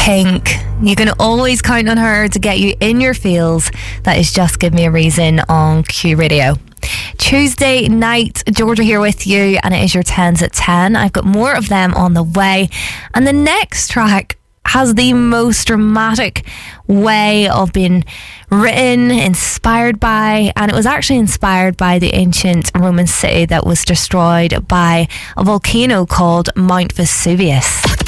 Pink. You can always count on her to get you in your feels. That is Just Give Me a Reason on Q Radio. Tuesday night, Georgia here with you, and it is your 10s at 10. I've got more of them on the way. And the next track has the most dramatic way of being written, inspired by, and it was actually inspired by the ancient Roman city that was destroyed by a volcano called Mount Vesuvius.